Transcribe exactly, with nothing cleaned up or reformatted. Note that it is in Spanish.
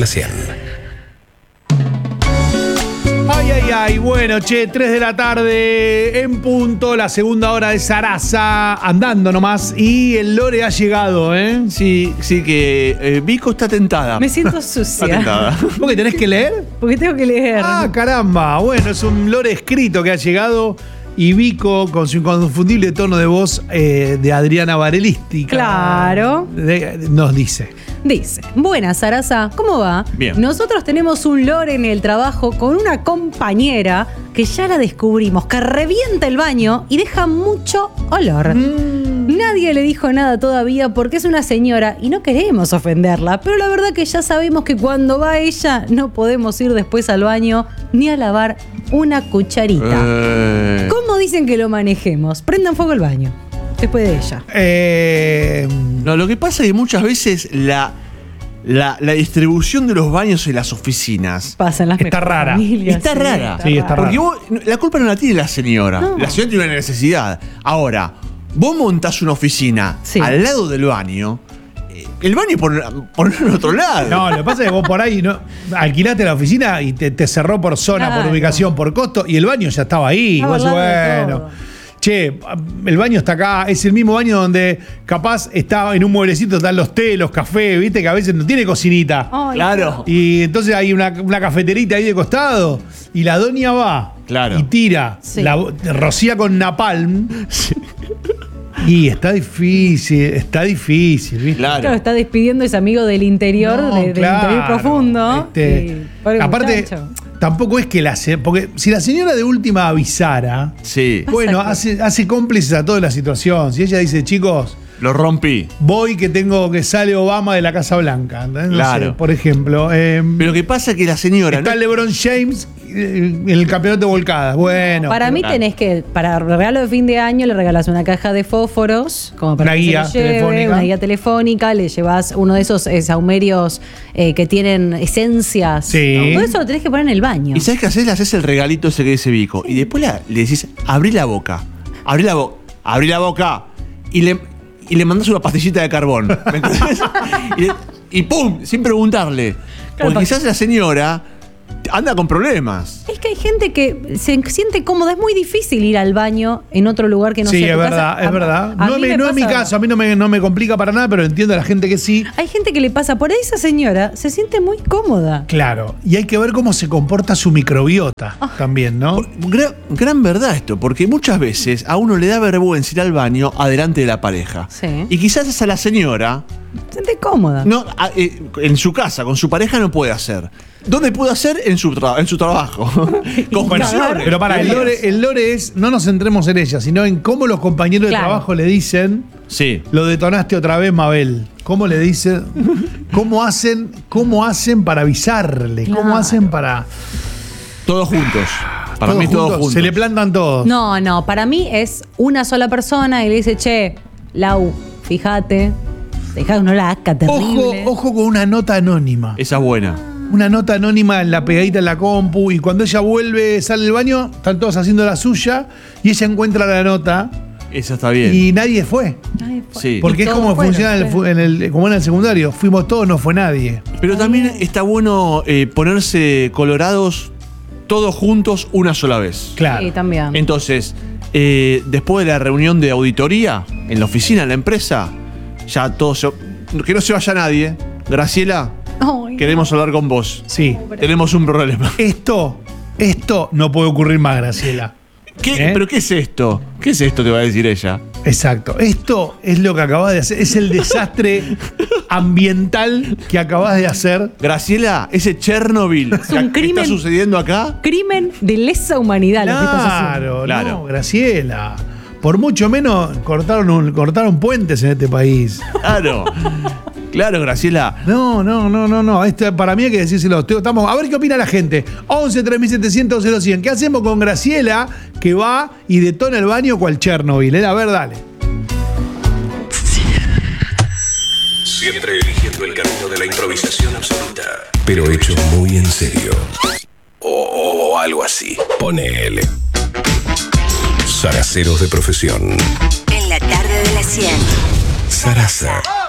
la cien. Ay, ay, ay, bueno, che, tres de la tarde en punto, la segunda hora de Sarasa, andando nomás, y el Lore ha llegado, ¿eh? Sí, sí que eh, Vico está tentada. Me siento Está sucia. tentada. ¿Vos que tenés que leer? Porque tengo que leer. Ah, caramba, bueno, es un Lore escrito que ha llegado, y Vico, con su inconfundible tono de voz eh, de Adriana Barelística, Claro. de- nos dice. Dice, buenas Sarasa, ¿cómo va? Bien. Nosotros tenemos un lore en el trabajo con una compañera que ya la descubrimos, que revienta el baño y deja mucho olor. Mm. Nadie le dijo nada todavía porque es una señora y no queremos ofenderla, pero la verdad que ya sabemos que cuando va ella no podemos ir después al baño ni a lavar una cucharita. Eh, ¿Cómo dicen que lo manejemos? Prendan fuego el baño, después de ella. Eh, no, lo que pasa es que muchas veces la, la, la distribución de los baños en las oficinas Pasa en las Está mejores rara. familias, está rara. Sí, está Porque rara. vos, la culpa no la tiene la señora. No. La señora tiene una necesidad. Ahora, vos montás una oficina Sí. al lado del baño. eh, El baño por, ponerlo en otro lado. No, lo que pasa es que vos por ahí no, alquilaste la oficina y te, te cerró por zona, Claro. por ubicación, por costo, y el baño ya estaba ahí. Estaba Vos al lado de bueno, todo. che, el baño está acá, es el mismo baño donde capaz está en un mueblecito, están los té, los cafés, viste que a veces no tiene cocinita. Ay, Claro. Y entonces hay una, una cafeterita ahí de costado, y la doña va Claro. y tira, Sí. la, rocía con napalm. Y está difícil, está difícil, ¿viste? Claro. Claro, está despidiendo a ese amigo del interior, No, de- del claro, interior profundo. este, Y, pobre aparte, muchacho. tampoco es que la se- porque si la señora de última avisara, Sí, bueno, que- hace, hace cómplices a toda la situación. Si ella dice, chicos, lo rompí. voy que tengo que sale Obama de la Casa Blanca, ¿entendés? No Claro. sé, por ejemplo, eh, Pero lo que pasa es que la señora. está no- LeBron James eh, en el campeonato de volcadas. Bueno, Para mí claro. tenés que, para regalo de fin de año, le regalas una caja de fósforos, como para Una que guía se lo lleve, telefónica. una guía telefónica, le llevas uno de esos eh, saumerios eh, que tienen esencias. Sí. Todo eso lo tenés que poner en el baño. ¿Y sabes qué haces? Le haces el regalito ese que dice Vico. Y después la- le decís, abrí la boca. Abrí la boca. Abrí la boca. Y le, y le mandás una pastillita de carbón. ¿Me entendés? y, le- y ¡pum! Sin preguntarle. Porque porque- quizás la señora anda con problemas. Es que hay gente que se siente cómoda. Es muy difícil ir al baño en otro lugar que no sí, sea es tu verdad, casa. es A- verdad. a No, mí me- me no es mi pasa- caso, a mí no me, no me complica para nada, pero entiendo a la gente que sí. Hay gente que le pasa por ahí, esa señora se siente muy cómoda. Claro, y hay que ver cómo se comporta su microbiota también, ¿no? Gran, gran verdad esto, porque muchas veces a uno le da vergüenza ir al baño adelante de la pareja. Sí. Y quizás a la señora, Se siente cómoda. no, a- eh, en su casa, con su pareja, no puede hacer. ¿Dónde puede hacer? En su, tra- en su trabajo. Bueno, Conclusiones. pero para, el lore, el lore es, no nos centremos en ella, sino en cómo los compañeros Claro. de trabajo le dicen, Sí. lo detonaste otra vez, Mabel. ¿Cómo le dicen? ¿Cómo hacen, cómo hacen para avisarle? ¿Cómo Claro. hacen para...? Todos juntos. Para mí todos juntos. Se le plantan todos. No, no, para mí es una sola persona y le dice, che, Lau, fíjate, dejá una laca Ojo, terrible. ojo con una nota anónima. Esa es buena. Una nota anónima en la pegadita en la compu, y cuando ella vuelve, sale del baño, están todos haciendo la suya y ella encuentra la nota Esa está bien. y nadie fue. Ay, fue- Sí. Porque Y es todos como fueron, funciona en el, fu- en el- como en el secundario. Fuimos todos, no fue nadie. Pero también está bueno eh, ponerse colorados todos juntos una sola vez. Claro. Sí, también. Entonces, eh, después de la reunión de auditoría en la oficina, en la empresa, ya todos se- que no se vaya nadie. Graciela, Ay, queremos hablar con vos. Sí. Tenemos un problema. Esto, esto no puede ocurrir más, Graciela. ¿Qué? ¿Eh? ¿Pero qué es esto? ¿Qué es esto? Te va a decir ella. Exacto. Esto es lo que acabas de hacer. Es el desastre ambiental que acabas de hacer. Graciela, ese Chernobyl que un que crimen. está sucediendo acá. crimen de lesa humanidad lo que estás haciendo. Claro, Claro. no, Graciela. Por mucho menos cortaron, un- cortaron puentes en este país. Claro. Claro, Graciela. No, no, no, no, no. Esto, para mí hay que decírselo. Estamos, a ver qué opina la gente. once tres mil setecientos cero cien. ¿Qué hacemos con Graciela que va y detona el baño cual Chernobyl? Eh, A ver, dale. Siempre eligiendo el camino de la improvisación absoluta, pero hecho muy en serio. O, o algo así. Ponele. Saraceros de profesión. En la tarde de la cien. Sarasa.